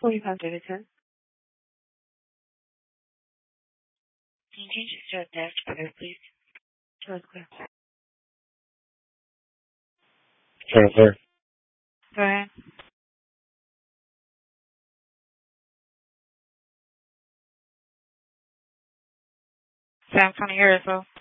45 Davidson. Can you change it to a dash clear, please? Sure, it's clear. Clear. Go ahead. Sam, can you hear us, though?